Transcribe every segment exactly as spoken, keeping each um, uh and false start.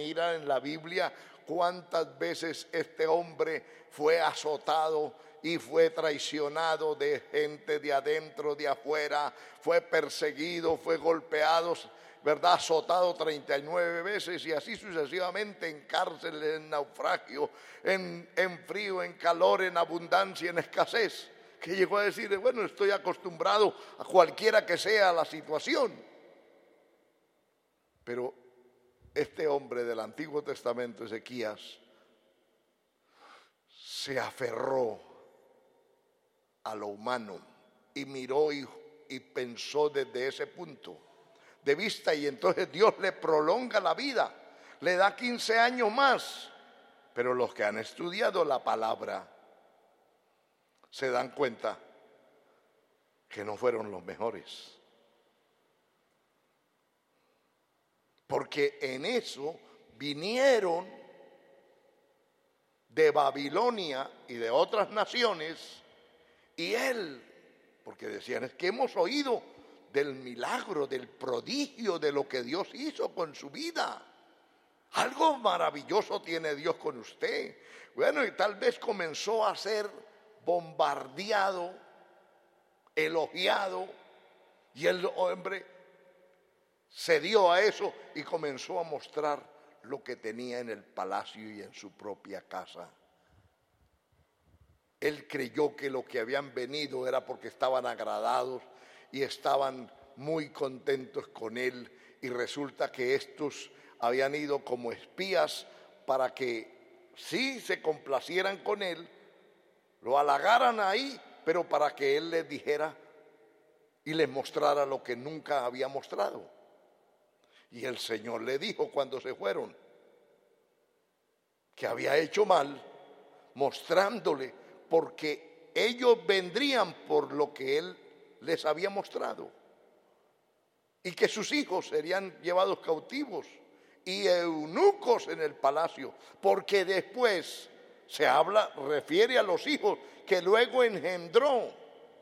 mira en la Biblia cuántas veces este hombre fue azotado y fue traicionado de gente de adentro, de afuera, fue perseguido, fue golpeado, ¿verdad? Azotado treinta y nueve veces y así sucesivamente, en cárcel, en naufragio, en, en frío, en calor, en abundancia, en escasez, que llegó a decir, bueno, estoy acostumbrado a cualquiera que sea la situación. Pero este hombre del Antiguo Testamento, Ezequías, se aferró a lo humano y miró y, y pensó desde ese punto de vista, y entonces Dios le prolonga la vida, le da quince años más. Pero los que han estudiado la palabra se dan cuenta que no fueron los mejores, porque en eso vinieron de Babilonia y de otras naciones, y él, porque decían, es que hemos oído del milagro, del prodigio, de lo que Dios hizo con su vida. Algo maravilloso tiene Dios con usted. Bueno, y tal vez comenzó a ser bombardeado, elogiado, y el hombre cedió a eso y comenzó a mostrar lo que tenía en el palacio y en su propia casa. Él creyó que lo que habían venido era porque estaban agradados y estaban muy contentos con él, y resulta que estos habían ido como espías para que sí se complacieran con él, lo halagaran ahí, pero para que él les dijera y les mostrara lo que nunca había mostrado. Y el Señor le dijo cuando se fueron que había hecho mal, mostrándole, porque ellos vendrían por lo que él les había mostrado, y que sus hijos serían llevados cautivos y eunucos en el palacio, porque después se habla, refiere a los hijos que luego engendró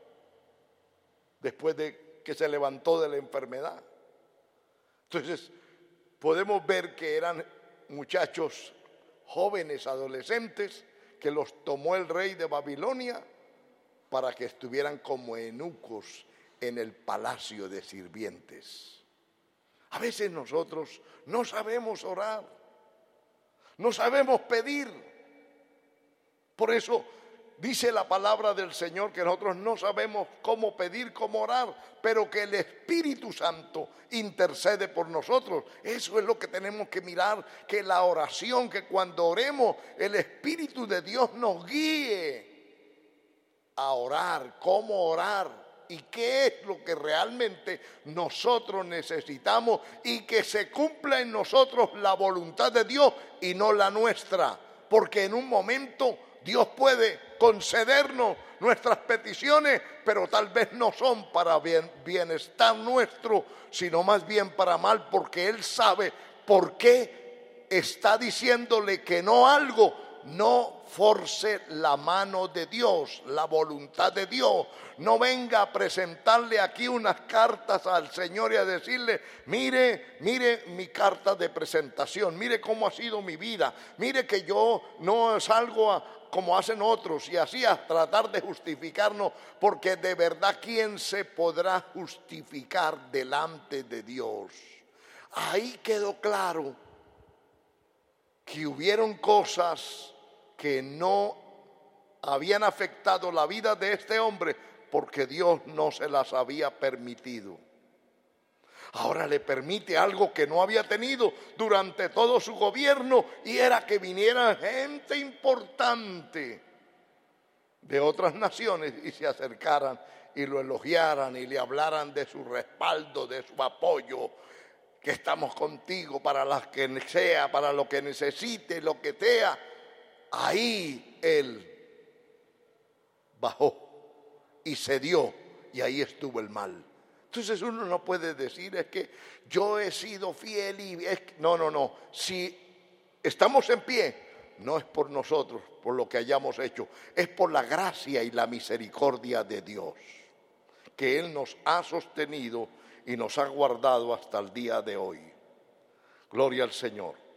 después de que se levantó de la enfermedad. Entonces podemos ver que eran muchachos jóvenes, adolescentes, que los tomó el rey de Babilonia para que estuvieran como eunucos en el palacio de sirvientes. A veces nosotros no sabemos orar, no sabemos pedir. Por eso dice la palabra del Señor que nosotros no sabemos cómo pedir, cómo orar, pero que el Espíritu Santo intercede por nosotros. Eso es lo que tenemos que mirar, que la oración, que cuando oremos el Espíritu de Dios nos guíe a orar, cómo orar y qué es lo que realmente nosotros necesitamos, y que se cumpla en nosotros la voluntad de Dios y no la nuestra, porque en un momento Dios puede concedernos nuestras peticiones, pero tal vez no son para bien, bienestar nuestro, sino más bien para mal, porque Él sabe por qué está diciéndole que no algo. No force la mano de Dios, la voluntad de Dios. No venga a presentarle aquí unas cartas al Señor y a decirle, mire, mire mi carta de presentación, mire cómo ha sido mi vida, mire que yo no salgo a, como hacen otros, y así a tratar de justificarnos, porque de verdad, ¿quién se podrá justificar delante de Dios? Ahí quedó claro que hubieron cosas que no habían afectado la vida de este hombre porque Dios no se las había permitido. Ahora le permite algo que no había tenido durante todo su gobierno, y era que viniera gente importante de otras naciones y se acercaran y lo elogiaran y le hablaran de su respaldo, de su apoyo, que estamos contigo para las que sea, para lo que necesite, lo que sea. Ahí él bajó y cedió, y ahí estuvo el mal. Entonces uno no puede decir, es que yo he sido fiel y es que... no, no, no. Si estamos en pie, no es por nosotros, por lo que hayamos hecho, es por la gracia y la misericordia de Dios, que Él nos ha sostenido y nos ha guardado hasta el día de hoy. Gloria al Señor.